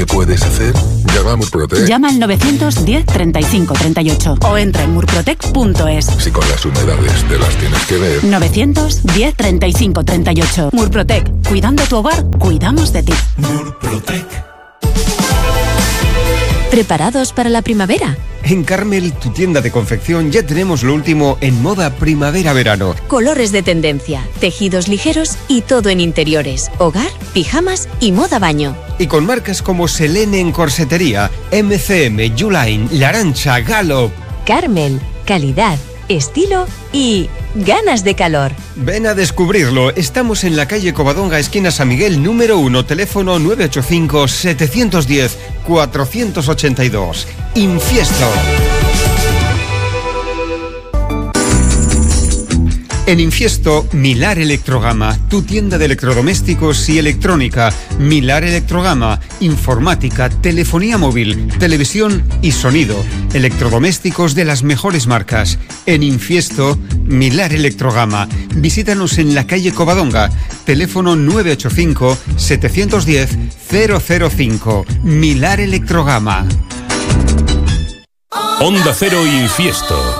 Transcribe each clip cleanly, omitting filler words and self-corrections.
¿Qué puedes hacer? Llama a Murprotec. Llama al 910 35 38 o entra en murprotec.es. Si con las humedades te las tienes que ver. 910 35 38. Murprotec. Cuidando tu hogar, cuidamos de ti. Murprotec. ¿Preparados para la primavera? En Carmel, tu tienda de confección, ya tenemos lo último en moda primavera-verano. Colores de tendencia, tejidos ligeros y todo en interiores, hogar, pijamas y moda baño. Y con marcas como Selene en corsetería, MCM, Uline, La Arancha, Gallop. Carmel, calidad, estilo y ganas de calor. Ven a descubrirlo. Estamos en la calle Covadonga, esquina San Miguel, número 1, teléfono 985-710-482. Infiesto. En Infiesto, Milar Electrogama, tu tienda de electrodomésticos y electrónica. Milar Electrogama, informática, telefonía móvil, televisión y sonido. Electrodomésticos de las mejores marcas. En Infiesto, Milar Electrogama. Visítanos en la calle Covadonga, teléfono 985-710-005. Milar Electrogama. Onda Cero Infiesto.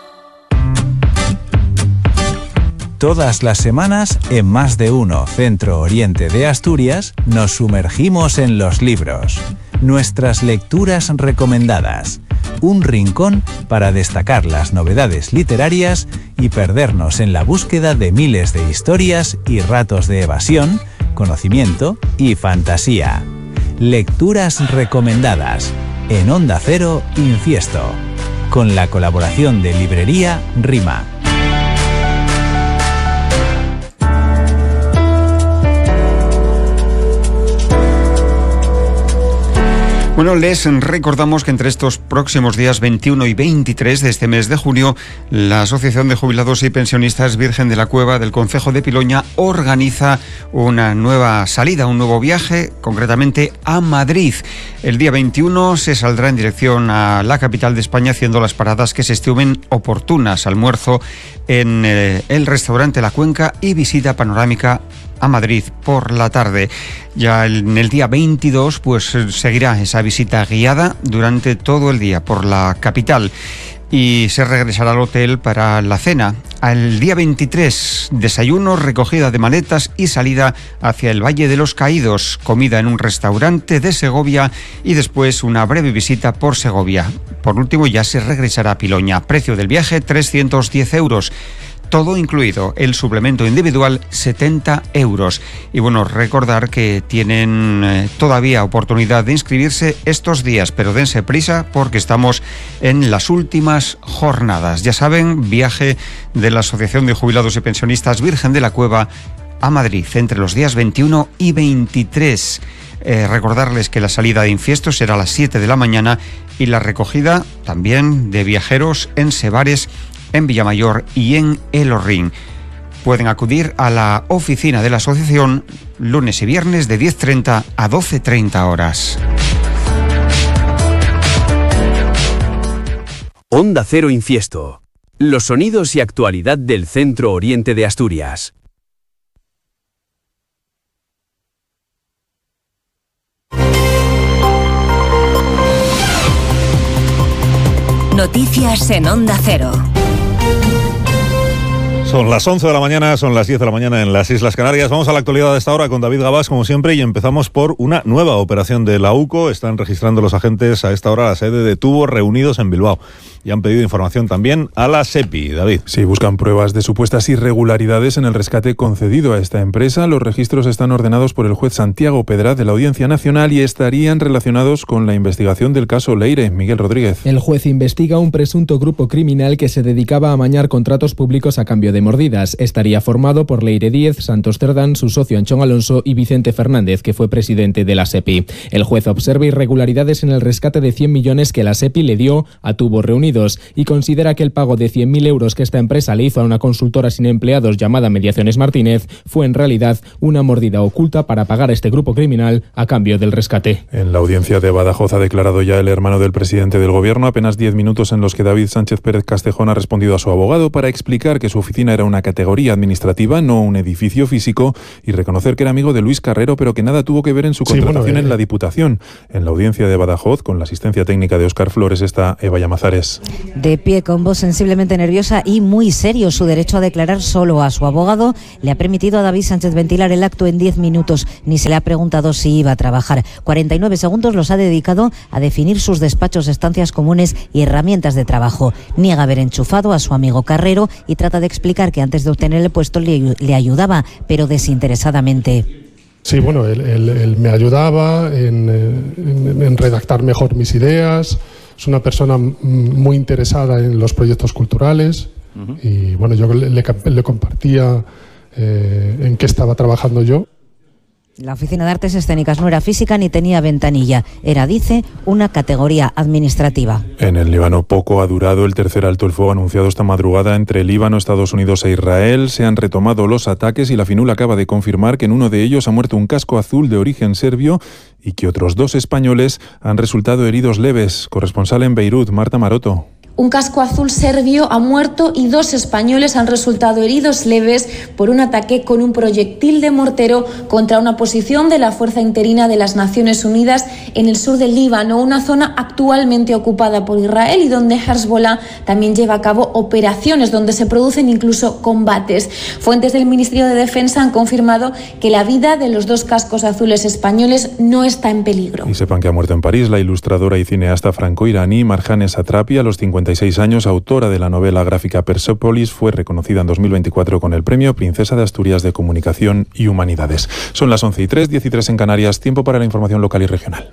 Todas las semanas, en Más de Uno, Centro Oriente de Asturias, nos sumergimos en los libros. Nuestras lecturas recomendadas. Un rincón para destacar las novedades literarias y perdernos en la búsqueda de miles de historias y ratos de evasión, conocimiento y fantasía. Lecturas recomendadas. En Onda Cero Infiesto. Con la colaboración de Librería Rima. Bueno, les recordamos que entre estos próximos días 21 y 23 de este mes de junio, la Asociación de Jubilados y Pensionistas Virgen de la Cueva del Concejo de Piloña organiza una nueva salida, un nuevo viaje, concretamente a Madrid. El día 21 se saldrá en dirección a la capital de España, haciendo las paradas que se estimen oportunas: almuerzo en el restaurante La Cuenca y visita panorámica a Madrid por la tarde. Ya en el día 22 pues seguirá esa visita guiada durante todo el día por la capital y se regresará al hotel para la cena. Al día 23, desayuno, recogida de maletas y salida hacia el Valle de los Caídos, comida en un restaurante de Segovia y después una breve visita por Segovia. Por último ya se regresará a Piloña. Precio del viaje 310 euros. Todo incluido, el suplemento individual 70 euros. Y bueno, recordar que tienen todavía oportunidad de inscribirse estos días, pero dense prisa porque estamos en las últimas jornadas. Ya saben, viaje de la Asociación de Jubilados y Pensionistas Virgen de la Cueva a Madrid entre los días 21 y 23. Recordarles que la salida de Infiesto será a las 7 de la mañana y la recogida también de viajeros en Sebares, en Villamayor y en El Horrín. Pueden acudir a la oficina de la asociación lunes y viernes de 10:30 a 12:30 horas. Onda Cero Infiesto. Los sonidos y actualidad del Centro Oriente de Asturias. Noticias en Onda Cero. Son las 11 de la mañana, son las 10 de la mañana en las Islas Canarias. Vamos a la actualidad de esta hora con David Gabás, como siempre, y empezamos por una nueva operación de la UCO. Están registrando los agentes a esta hora la sede de Tubos Reunidos en Bilbao. Y han pedido información también a la SEPI. David. Sí, buscan pruebas de supuestas irregularidades en el rescate concedido a esta empresa. Los registros están ordenados por el juez Santiago Pedraz de la Audiencia Nacional y estarían relacionados con la investigación del caso Leire. Miguel Rodríguez. El juez investiga un presunto grupo criminal que se dedicaba a amañar contratos públicos a cambio de mordidas. Estaría formado por Leire Díez, Santos Cerdán, su socio Anchón Alonso y Vicente Fernández, que fue presidente de la SEPI. El juez observa irregularidades en el rescate de 100 millones que la SEPI le dio a Tubos Reunidos y considera que el pago de 100.000 euros que esta empresa le hizo a una consultora sin empleados llamada Mediaciones Martínez fue en realidad una mordida oculta para pagar a este grupo criminal a cambio del rescate. En la audiencia de Badajoz ha declarado ya el hermano del presidente del gobierno, apenas 10 minutos en los que David Sánchez Pérez Castejón ha respondido a su abogado para explicar que su oficina oficina era una categoría administrativa, no un edificio físico, y reconocer que era amigo de Luis Carrero, pero que nada tuvo que ver en su contratación en la Diputación. En la audiencia de Badajoz, con la asistencia técnica de Óscar Flores, está Eva Llamazares. De pie, con voz sensiblemente nerviosa y muy serio, su derecho a declarar solo a su abogado le ha permitido a David Sánchez ventilar el acto en 10 minutos. Ni se le ha preguntado si iba a trabajar. 49 segundos los ha dedicado a definir sus despachos, estancias comunes y herramientas de trabajo. Niega haber enchufado a su amigo Carrero y trata de explicar que antes de obtener el puesto le ayudaba, pero desinteresadamente. Sí, bueno, él me ayudaba en redactar mejor mis ideas. Es una persona muy interesada en los proyectos culturales. Y bueno, yo le compartía en qué estaba trabajando yo. La Oficina de Artes Escénicas no era física ni tenía ventanilla. Era, dice, una categoría administrativa. En el Líbano poco ha durado el tercer alto el fuego anunciado esta madrugada entre Líbano, Estados Unidos e Israel. Se han retomado los ataques y la FINUL acaba de confirmar que en uno de ellos ha muerto un casco azul de origen serbio y que otros 2 españoles han resultado heridos leves. Corresponsal en Beirut, Marta Maroto. Un casco azul serbio ha muerto y 2 españoles han resultado heridos leves por un ataque con un proyectil de mortero contra una posición de la Fuerza Interina de las Naciones Unidas en el sur del Líbano, una zona actualmente ocupada por Israel y donde Hezbollah también lleva a cabo operaciones donde se producen incluso combates. Fuentes del Ministerio de Defensa han confirmado que la vida de los 2 cascos azules españoles no está en peligro. Y sepan que ha muerto en París la ilustradora y cineasta franco-iraní Marjane Satrapi a los 56 años, autora de la novela gráfica Persepolis. Fue reconocida en 2024 con el premio Princesa de Asturias de Comunicación y Humanidades. Son las 11:03, 10:03 en Canarias. Tiempo para la información local y regional.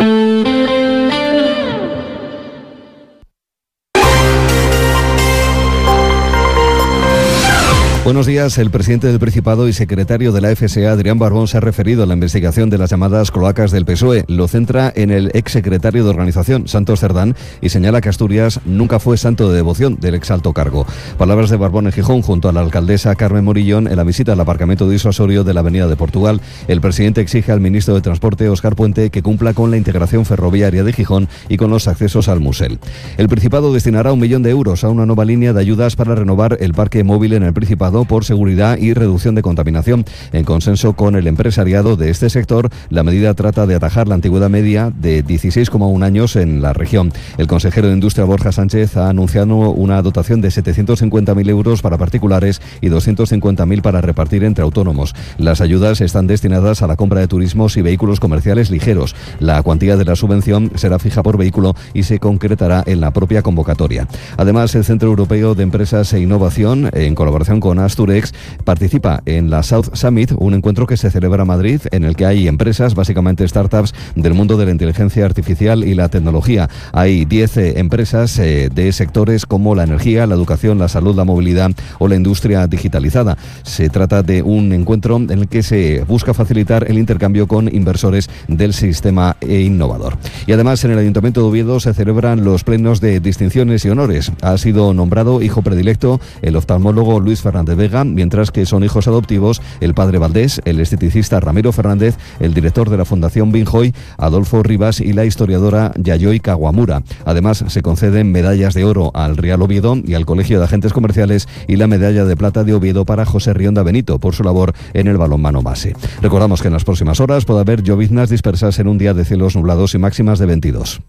Buenos días. El presidente del Principado y secretario de la FSA, Adrián Barbón, se ha referido a la investigación de las llamadas cloacas del PSOE. Lo centra en el exsecretario de organización, Santos Cerdán, y señala que Asturias nunca fue santo de devoción del exalto cargo. Palabras de Barbón en Gijón junto a la alcaldesa Carmen Morillón en la visita al aparcamiento disuasorio de la Avenida de Portugal. El presidente exige al ministro de Transporte, Óscar Puente, que cumpla con la integración ferroviaria de Gijón y con los accesos al Musel. El Principado destinará 1 millón de euros a una nueva línea de ayudas para renovar el parque móvil en el Principado por seguridad y reducción de contaminación. En consenso con el empresariado de este sector, la medida trata de atajar la antigüedad media de 16,1 años en la región. El consejero de Industria, Borja Sánchez, ha anunciado una dotación de 750.000 euros para particulares y 250.000 para repartir entre autónomos. Las ayudas están destinadas a la compra de turismos y vehículos comerciales ligeros. La cuantía de la subvención será fija por vehículo y se concretará en la propia convocatoria. Además, el Centro Europeo de Empresas e Innovación, en colaboración con Asturex, participa en la South Summit, un encuentro que se celebra en Madrid, en el que hay empresas, básicamente startups, del mundo de la inteligencia artificial y la tecnología. Hay 10 empresas de sectores como la energía, la educación, la salud, la movilidad o la industria digitalizada. Se trata de un encuentro en el que se busca facilitar el intercambio con inversores del sistema innovador. Y además, en el Ayuntamiento de Oviedo se celebran los plenos de distinciones y honores. Ha sido nombrado hijo predilecto el oftalmólogo Luis Fernández Vega, mientras que son hijos adoptivos el padre Valdés, el esteticista Ramiro Fernández, el director de la Fundación Binjoy, Adolfo Rivas, y la historiadora Yayoi Kawamura. Además, se conceden medallas de oro al Real Oviedo y al Colegio de Agentes Comerciales y la medalla de plata de Oviedo para José Rionda Benito por su labor en el balonmano base. Recordamos que en las próximas horas puede haber lloviznas dispersas en un día de cielos nublados y máximas de 22.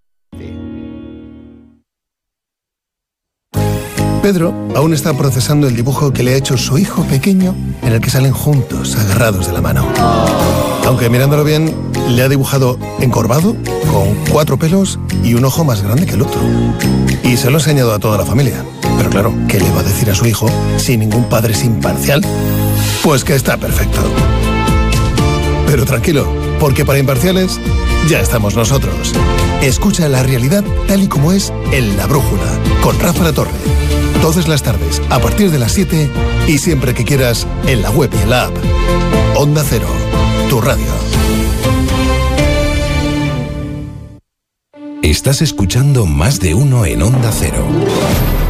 Pedro aún está procesando el dibujo que le ha hecho su hijo pequeño, en el que salen juntos, agarrados de la mano. Aunque mirándolo bien, le ha dibujado encorvado, con 4 pelos y un ojo más grande que el otro. Y se lo ha enseñado a toda la familia. Pero claro, ¿qué le va a decir a su hijo si ningún padre es imparcial? Pues que está perfecto. Pero tranquilo, porque para imparciales ya estamos nosotros. Escucha la realidad tal y como es en La Brújula, con Rafa La Torre. Todas las tardes, a partir de las 7 y siempre que quieras, en la web y en la app. Onda Cero, tu radio. Estás escuchando Más de Uno en Onda Cero.